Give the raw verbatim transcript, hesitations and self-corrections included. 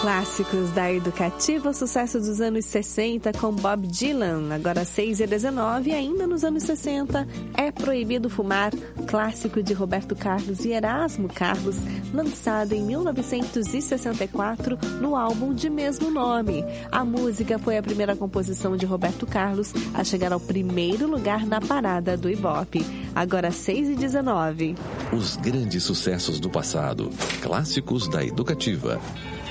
Clássicos da Educativa, sucesso dos anos sessenta com Bob Dylan. Agora seis e dezenove, ainda nos anos sessenta, É Proibido Fumar, clássico de Roberto Carlos e Erasmo Carlos, lançado em mil novecentos e sessenta e quatro no álbum de mesmo nome. A música foi a primeira composição de Roberto Carlos a chegar ao primeiro lugar na parada do Ibope. Agora seis e dezenove. Os grandes sucessos do passado, clássicos da Educativa.